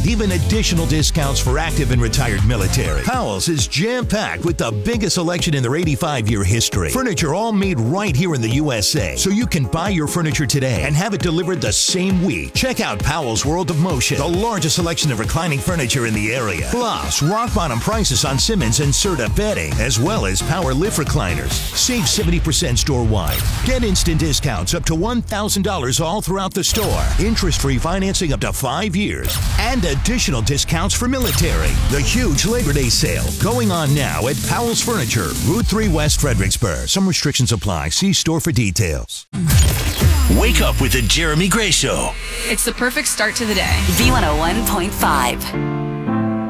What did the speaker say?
and even additional discounts for active and retired military. Powell's is jam-packed with the biggest selection in their 85-year history. Furniture all made right here in the USA, so you can buy your furniture today and have it delivered the same week. Check out Powell's World of Motion, the largest selection of reclining furniture in the area. Plus, rock-bottom prices on Simmons and Serta bedding, as well as power lift recliners. Save 70% store-wide. Get instant discounts up to $1,000 all throughout the store. Interest-free financing up to 5 years. And additional discounts for military. The huge Labor Day sale going on now at Powell's Furniture, Route 3 West, Fredericksburg. Some restrictions apply. See store for details. Wake up with the Jeremy Gray Show. It's the perfect start to the day. V101.5.